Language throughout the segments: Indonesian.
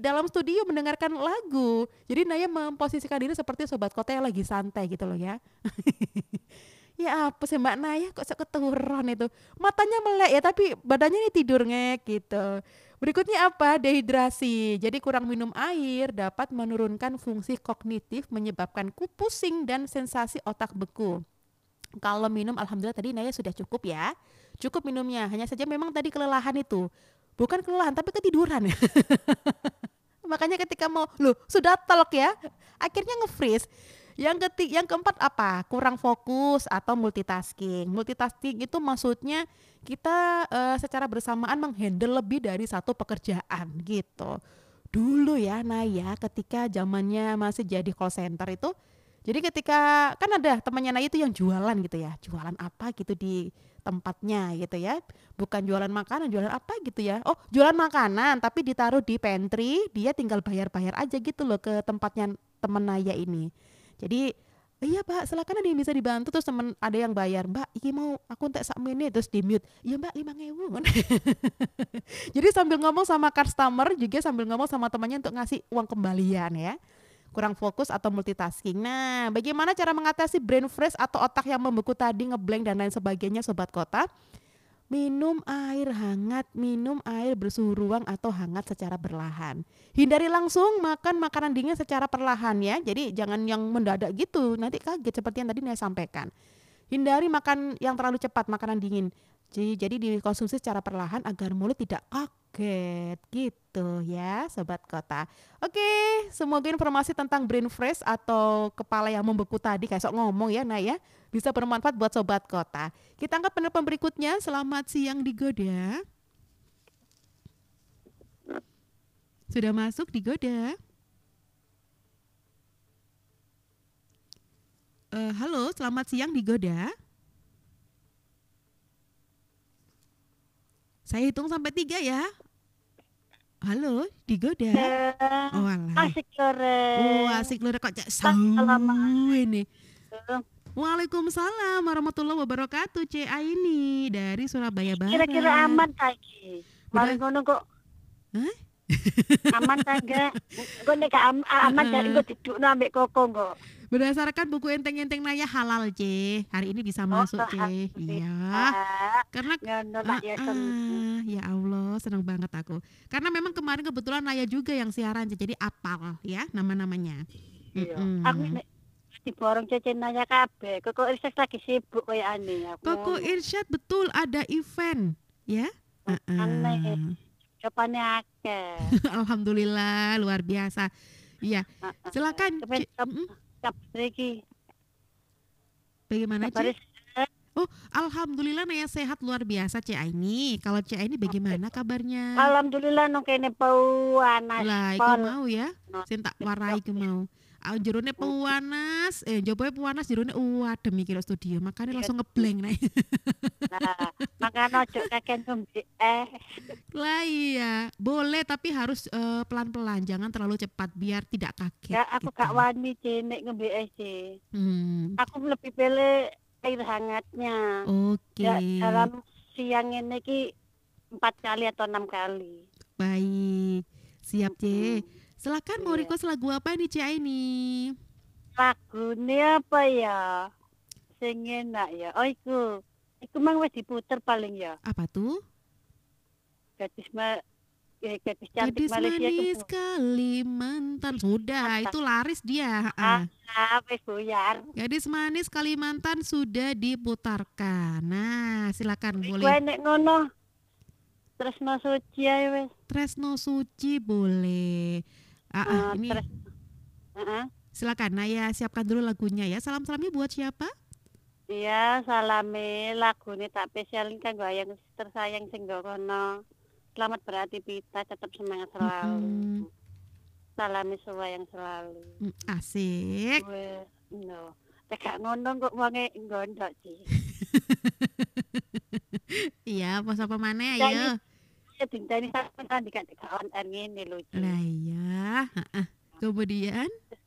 dalam studio mendengarkan lagu. Jadi Naya memposisikan diri seperti sobat kota yang lagi santai gitu loh ya. Ya apa sih Mbak Naya kok seketuron itu. Matanya melek ya tapi badannya ini tidur ngek gitu. Berikutnya apa? Dehidrasi. Jadi kurang minum air dapat menurunkan fungsi kognitif menyebabkan pusing dan sensasi otak beku. Kalau minum alhamdulillah tadi Naya sudah cukup ya. Cukup minumnya. Hanya saja memang tadi kelelahan itu. Bukan kelelahan tapi ketiduran. Makanya ketika mau, loh sudah telok ya, akhirnya nge-freeze. Yang keempat apa? Kurang fokus atau multitasking. Multitasking itu maksudnya kita secara bersamaan menghandle lebih dari satu pekerjaan gitu. Dulu ya Naya ketika zamannya masih jadi call center itu, jadi ketika kan ada temannya Naya itu yang jualan gitu ya, jualan apa gitu di tempatnya gitu ya, bukan jualan makanan, jualan apa gitu ya, oh jualan makanan tapi ditaruh di pantry, dia tinggal bayar-bayar aja gitu loh ke tempatnya temen Naya ini. Jadi iya Pak, silakan ada yang bisa dibantu terus temen ada yang bayar Mbak, iki mau aku entek sak menit terus di mute. Iya Mbak 5.000. Jadi sambil ngomong sama customer juga sambil ngomong sama temannya untuk ngasih uang kembalian ya. Kurang fokus atau multitasking. Nah, bagaimana cara mengatasi brain freeze atau otak yang membeku tadi, ngeblank dan lain sebagainya sobat kota? Minum air hangat, minum air bersuhu ruang atau hangat secara perlahan. Hindari langsung makan makanan dingin secara perlahan ya. Jadi jangan yang mendadak gitu, nanti kaget seperti yang tadi saya sampaikan. Hindari makan yang terlalu cepat, makanan dingin. Jadi dikonsumsi secara perlahan agar mulut tidak kaget gitu ya sobat kota. Oke, semoga informasi tentang brain freeze atau kepala yang membeku tadi kayak sok ngomong ya Nah ya bisa bermanfaat buat sobat kota. Kita angkat penelpon berikutnya. Selamat siang Digoda. Sudah masuk Digoda. Halo, selamat siang Digoda. Saya hitung sampai 3 ya. Halo, Digoda. Oh alah. Asik lore. Asik lore kok cak sawu ini. Waalaikumsalam warahmatullahi wabarakatuh. CA ini dari Surabaya Barat. Kira-kira aman ta iki? Mari ngono kok. Hah? Aman ta enggak? Kok nek aman dari kok didukno ambek koko kok. Berdasarkan buku enteng-enteng Naya halal, C. Hari ini bisa masuk, C. Iya. Karena ya Allah, senang banget aku. Karena memang kemarin kebetulan Naya juga yang siaran, C. Jadi apal ya nama-namanya. Iya. Aku diborong Cece Naya kabeh. Koko Irsyad lagi sibuk kayak aneh aku. Koko Irsyad betul ada event, ya? Aneh. Jawabannya akeh. Alhamdulillah, luar biasa. Iya. Silakan. Lagi. Bagaimana Cik? Oh, alhamdulillah Naya sehat luar biasa Cik Aini. Kalau Cik Aini bagaimana kabarnya? Alhamdulillah nang kene panas. Lah, iku mau ya. Sing tak warai iku mau. Jerone panas, joboe panas jerone adem iki lho studio. Makane langsung ngeblank nek. Nah, makane ojo kakek ngombe Lah iya, boleh tapi harus pelan-pelan, jangan terlalu cepat biar tidak kaget. Ya, aku gitu. gak wani nek ngombe es. Aku lebih pilih air hangatnya. Oke. Ya, dalam siang ini ki 4 kali atau 6 kali. Baik, siap C. Silakan mau request lagu apa nih Cik ini? Lagunya apa ya? Sing enak ya. Oh iku mang wis diputer paling ya. Apa tuh? Gadis cantik Gadis Malaysia manis Kalimantan. Sudah, itu laris dia. Wis buyar. Gadis manis Kalimantan sudah diputarkan. Nah, silakan boleh. Gue nek ngono. Tresno Suci ae wis. Tresno Suci boleh. Ini. Silakan Naya siapkan dulu lagunya ya. Salam-salamnya buat siapa? Iya, salame lagune tak spesialin kanggo ayang tersayang sing kono. Selamat beraktivitas, tetap semangat selalu. Salami yang selalu. Asik. No. Tegak ngono kok wonge gondok sih. Iya, pas apa maneh ayo. Ya dinteni sampean dikak on air ngene lho. Lah iya, Kemudian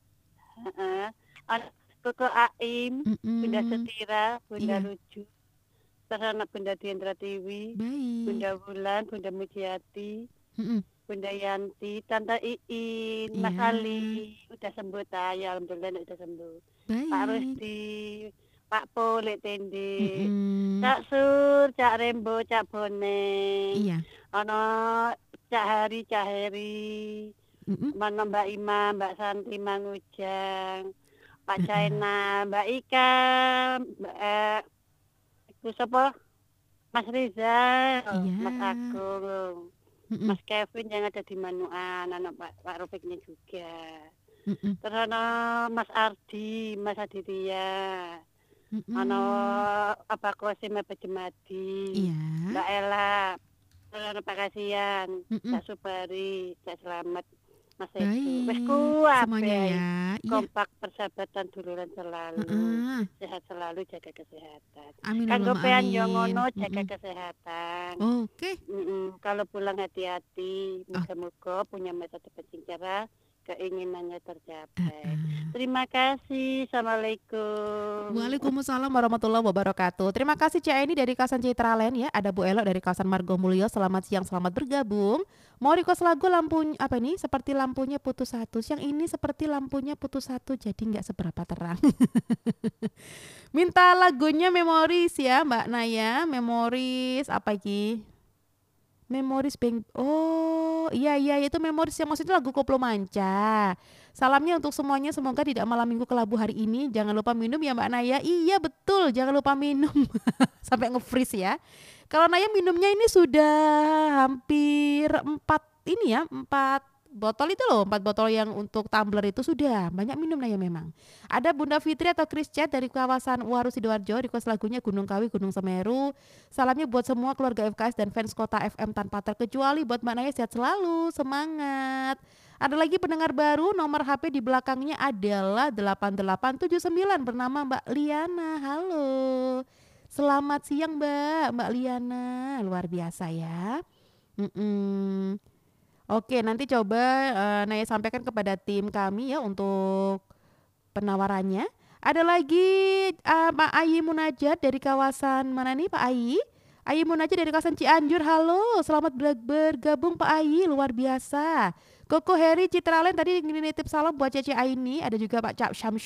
Koko Aim, Bunda Setira, Bunda Lucu, terus anak Bunda Diendra Tiwi, Bunda Wulan, Bunda Mujiati, Bunda Yanti, Tante Iin, Mas Iya, Ali, udah sembuh ta? Ya alhamdulillah udah sembuh. Pak baik. Rusdi, Pak Polik Tendi, Mm-mm. Cak Sur, Cak Rembo, Cak Boneng, Iya. ono Cak Hari, Cak Heri, Mm-mm. mana Mbak Ima, Mbak Santi Mangujang, Pak Heeh. China, Mbak Ika, Mbak itu siapa? Mas Rizal, Iya. Mas Agung, Mm-mm. Mas Kevin yang ada di Manuan, anak Pak Rofiknya juga. Mm-mm. Terus ana Mas Ardi, Mas Aditya, ana Mm-mm. apa Kosim apa Jemadi, Iya. Mbak Ella, terus ana Pak Kasian, Mm-mm. Cak Subari, Cak Selamat, Mas Edo. Wes Baik. Semuanya kuwabe ya. Iya. kompak persahabatan duluran selalu. Heeh. Sehat selalu jaga kesehatan. Amin Kanggo Allahumma pean yo amin. ngono jaga Mm-mm. kesehatan. Oke. Kalau pulang hati-hati, Oh, moga-moga punya masa depan yang cerah, keinginannya tercapai. heeh. Terima kasih. Assalamualaikum. Waalaikumsalam warahmatullahi wabarakatuh. Terima kasih Cak Eni dari kawasan Citraland ya. Ada Bu Elo dari kawasan Margomulyo. Selamat siang, selamat bergabung. Mau request lagu lampu apa ini? Seperti lampunya putus satu. Yang ini seperti lampunya putus satu, jadi nggak seberapa terang. Minta lagunya Memories ya Mbak Naya. Memories apa iki? Memories Bang. Oh, iya iya itu Memories yang maksudnya lagu Koplo Manca. Salamnya untuk semuanya, semoga tidak malam minggu kelabu hari ini. Jangan lupa minum ya Mbak Naya. Iya betul, jangan lupa minum sampai nge-freeze ya. Kalau Naya minumnya ini sudah hampir 4 botol itu loh, 4 botol yang untuk tumbler itu sudah banyak minum Naya memang. Ada Bunda Fitri atau Chris Chat dari kawasan Waru Sidoarjo, request lagunya Gunung Kawi, Gunung Semeru. Salamnya buat semua keluarga FKS dan fans Kota FM tanpa terkecuali. Buat Mbak Naya sehat selalu, semangat. Ada lagi pendengar baru, nomor HP di belakangnya adalah 8879 bernama Mbak Liana. Halo. Selamat siang Mbak Liana. Luar biasa ya. Mm-mm. Oke, nanti coba Naya sampaikan kepada tim kami ya untuk penawarannya. Ada lagi Pak Ayi Munajat dari kawasan mana nih Pak Ayi? Ayi Munajat dari kawasan Cianjur. Halo, selamat bergabung Pak Ayi, luar biasa. Koko Heri Citraland tadi nitip salam buat Cece Aini. Ada juga Pak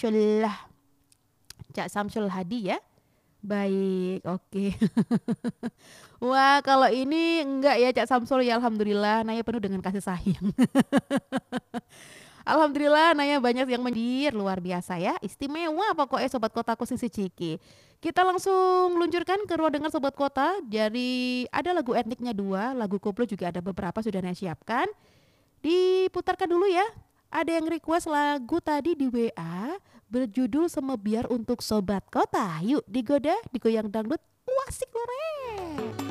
Cak Samsul Hadi ya. Baik, oke. Wah, kalau ini enggak ya Cak Samsul ya alhamdulillah Naya penuh dengan kasih sayang. Alhamdulillah Naya banyak yang mendir luar biasa ya. Istimewa pokoknya Sobat Kotaku Sisi Ciki. Kita langsung luncurkan ke ruang dengar Sobat Kota. Dari ada lagu etniknya 2, lagu koplo juga ada beberapa sudah Naya siapkan. Diputarkan dulu ya. Ada yang request lagu tadi di WA berjudul Semebiar untuk Sobat Kota. Yuk digoda, digoyang dangdut. Wasik lore.